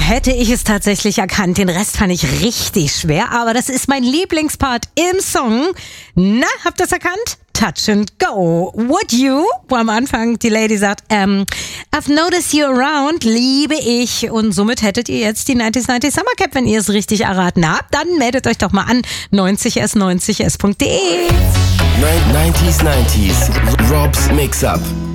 hätte ich es tatsächlich erkannt. Den Rest fand ich richtig schwer, aber das ist mein Lieblingspart im Song. Na, habt ihr es erkannt? Touch and Go. Would you? Wo am Anfang die Lady sagt, I've noticed you around, liebe ich. Und somit hättet ihr jetzt die 90s Summer Cap, wenn ihr es richtig erraten habt. Dann meldet euch doch mal an 90s90s.de. 90s Rob's Mix-Up.